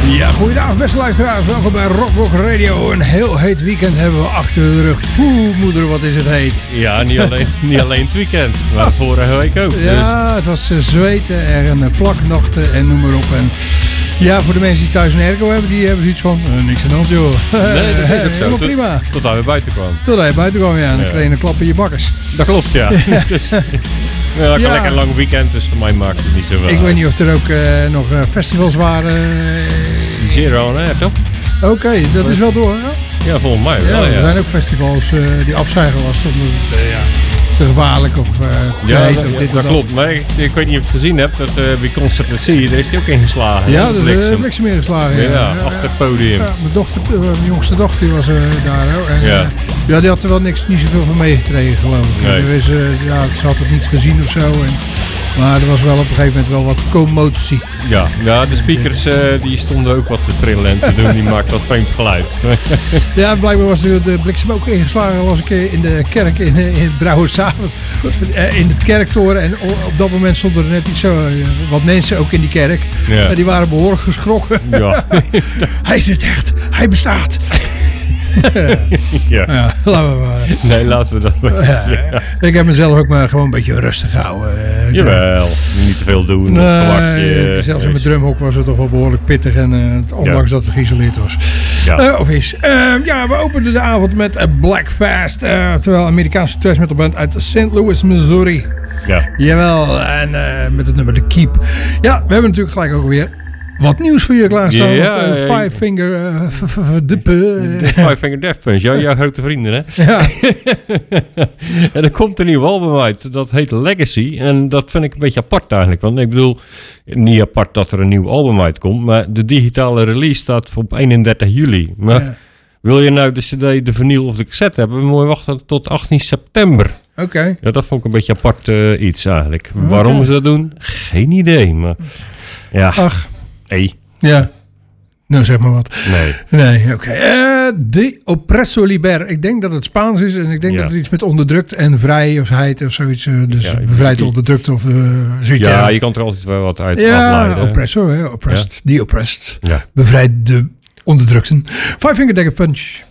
Ja, goedenavond beste luisteraars. Welkom bij Rockrock Radio. Een heel heet weekend hebben we achter de rug. Oeh, moeder, wat is het heet. Ja, niet alleen het weekend, maar vorige week ook. Ja, het was zweten en plaknachten en noem maar op. En ja, voor de mensen die thuis een airco hebben, die hebben zoiets van, niks aan de hand joh. Nee, dat is ook zo. Helemaal prima. Tot hij weer buiten kwam. Tot hij buiten kwam, ja. En dan kreeg je een klap in je bakkers. Dat klopt, ja. Dus, ja, ik had lekker een lang weekend, dus voor mij maakt het niet zo wel. Ik weet niet of er ook nog festivals waren. Zero, hè, toch? Oké, dat is wel door, hè? Ja, volgens mij wel, ja. Er zijn ook festivals die afzeigen was omdat het te gevaarlijk of te heet of dit dat klopt. Maar ik weet niet of je het gezien hebt, dat bij Concert at Sea, daar is hij ook ingeslagen. Ja, dat is bliksem ingeslagen. Ja, achter het podium. Ja, mijn jongste dochter die was daar. En, ja, die had er wel niet zoveel van meegekregen, geloof ik. Nee. Ze had het niet gezien of zo. Maar er was wel op een gegeven moment wel wat commotie. Ja, de speakers die stonden ook wat te trillen en te doen. Die maakten wat vreemd geluid. Ja, blijkbaar was de bliksem ook ingeslagen. Was ik in de kerk in het Brouwershaven. In het kerktoren. En op dat moment stonden er net iets zo wat mensen ook in die kerk. Ja. Die waren behoorlijk geschrokken. Ja. Hij zit echt. Hij bestaat. Ja, laten we maar. Nee, laten we dat maar. Ja. Ik heb mezelf ook maar gewoon een beetje rustig gehouden. Jawel, niet te veel doen. Nee, zelfs in mijn drumhok was het toch wel behoorlijk pittig. En ondanks dat het geïsoleerd was. Ja. We openden de avond met Blackfast. Terwijl Amerikaanse thrash metal band uit St. Louis, Missouri. Ja. Jawel, en met het nummer The Keep. Ja, we hebben natuurlijk gelijk ook weer wat nieuws voor je klaarstaan. Five Finger Death Punch. Jouw grote vrienden, hè? Ja. En er komt een nieuw album uit. Dat heet Legacy. En dat vind ik een beetje apart eigenlijk. Want ik bedoel, niet apart dat er een nieuw album uitkomt. Maar de digitale release staat op 31 juli. Maar wil je nou de cd, de vinyl of de cassette hebben? Moet je wachten tot 18 september. Oké. Ja, dat vond ik een beetje apart iets eigenlijk. Waarom ze dat doen? Geen idee. Maar ja. Ach. Hey. Ja. Nou, zeg maar wat. Nee, oké. De Opresso Liber. Ik denk dat het Spaans is. En ik denk dat het iets met onderdrukt en vrijheid of zoiets. Dus bevrijd onderdrukt of zoiets. Ja, je kan er altijd wel wat uit afleiden. Oppresso, hè. Oppressed. Ja. The Oppressed. Ja. Bevrijd de onderdrukten. Five Finger Death Punch.